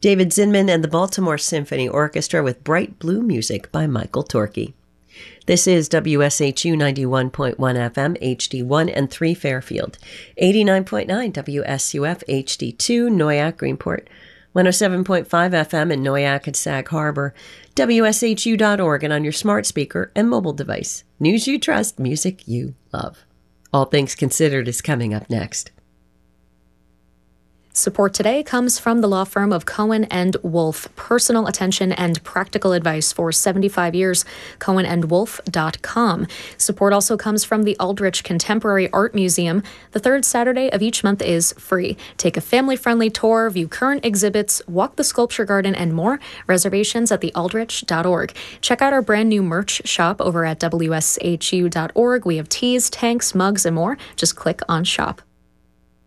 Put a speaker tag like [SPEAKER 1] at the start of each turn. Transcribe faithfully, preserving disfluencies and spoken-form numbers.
[SPEAKER 1] David Zinman and the Baltimore Symphony Orchestra with Bright Blue Music by Michael Torkey. This is W S H U ninety-one point one F M, H D one and three Fairfield, eighty-nine point nine W S U F H D two, Noyak, Greenport, one oh seven point five F M in Noyak and Sag Harbor, W S H U dot org, and on your smart speaker and mobile device. News you trust, music you love. All Things Considered is coming up next.
[SPEAKER 2] Support today comes from the law firm of Cohen and Wolf. Personal attention and practical advice for seventy-five years. cohen and wolf dot com. Support also comes from the Aldrich Contemporary Art Museum. The third Saturday of each month is free. Take a family-friendly tour, view current exhibits, walk the sculpture garden, and more. Reservations at the aldrich dot org. Check out our brand new merch shop over at W S H U dot org. We have tees, tanks, mugs, and more. Just click on shop.